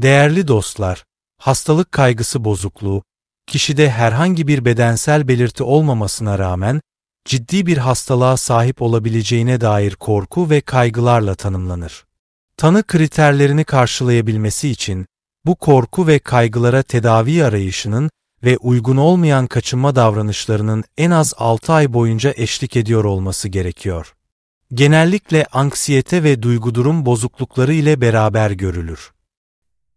Değerli dostlar, hastalık kaygısı bozukluğu, kişide herhangi bir bedensel belirti olmamasına rağmen, ciddi bir hastalığa sahip olabileceğine dair korku ve kaygılarla tanımlanır. Tanı kriterlerini karşılayabilmesi için, bu korku ve kaygılara tedavi arayışının ve uygun olmayan kaçınma davranışlarının en az 6 ay boyunca eşlik ediyor olması gerekiyor. Genellikle anksiyete ve duygu durum bozuklukları ile beraber görülür.